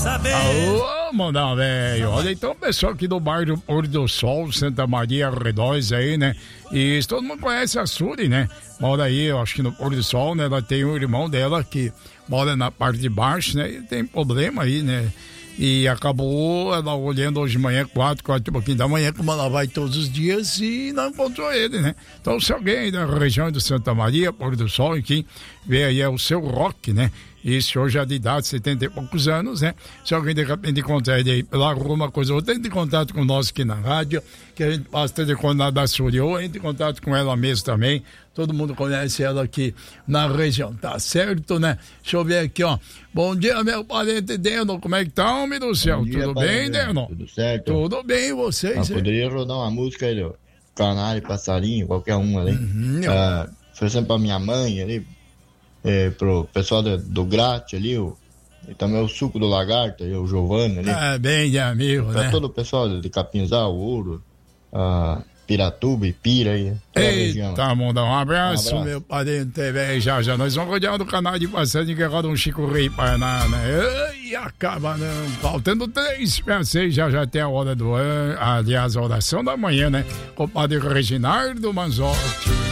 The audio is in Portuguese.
saber. Alô, mandar, velho. Olha, então, pessoal aqui do bairro Pôr do Sol, Santa Maria, Arredores aí, né? E todo mundo conhece a Suri, né? Mora aí, eu acho que no Pôr do Sol, né? Ela tem um irmão dela que mora na parte de baixo, né? E tem problema aí, né? E acabou ela olhando hoje de manhã, 4 e pouquinho da manhã, como ela vai todos os dias, e não encontrou ele, né? Então, se alguém da região de Santa Maria, Pôr do Sol, enfim, vê aí é o seu Roque, né? E esse senhor já de idade, 70 e poucos anos, né? Se alguém de repente encontrar ele aí pela rua, uma coisa ou outra, entre em contato com nós aqui na rádio, que a gente passa ter de contato da Suri, ou entre em contato com ela mesmo também. Todo mundo conhece ela aqui na região, tá certo, né? Deixa eu ver aqui, ó. Bom dia, meu parente Deno, como é que tá, homem do céu? Dia, tudo bem, Deno? Tudo certo? Tudo bem, e vocês? Poderia rodar uma música aí, do Canário, Passarinho, qualquer uma ali. Foi sempre pra minha mãe ali, pro pessoal do Grate ali, e também o Suco do Lagarto, ali, o Giovanni ali. Bem de amigo, pra né? todo o pessoal de Capinzal, Ouro, Piratuba e Pira aí. Eita, mandar um abraço, meu parente, velho. Já nós vamos rodear do canal de passarinho que roda um Chico Rei Paraná, né? E acaba, não. Faltando 3 para 6, já tem a hora do ano, aliás, a oração da manhã, né? Com o padre Reginaldo Manzotti.